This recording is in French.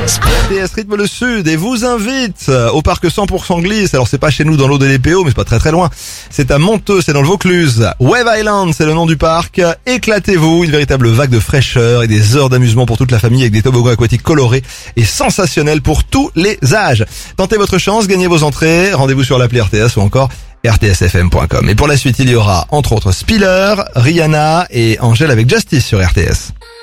RTS rythme le sud et vous invite au parc 100% glisse. Alors c'est pas chez nous dans l'eau de l'Épéo, mais c'est pas très très loin. C'est à Monteux, c'est dans le Vaucluse. Wave Island, c'est le nom du parc. Éclatez-vous, une véritable vague de fraîcheur et des heures d'amusement pour toute la famille avec des toboggans aquatiques colorés et sensationnels pour tous les âges. Tentez votre chance, gagnez vos entrées, rendez-vous sur l'appli RTS ou encore rtsfm.com. Et pour la suite, il y aura entre autres Spiller, Rihanna et Angèle avec Justice sur RTS.